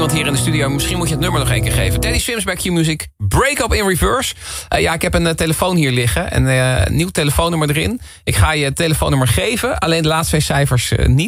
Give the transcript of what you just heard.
iemand hier in de studio. Misschien moet je het nummer nog één keer geven. Teddy Swims bij Q-Music. Break Up in Reverse. Ik heb een telefoon hier liggen. Een nieuw telefoonnummer erin. Ik ga je telefoonnummer geven. Alleen de laatste 2 cijfers niet.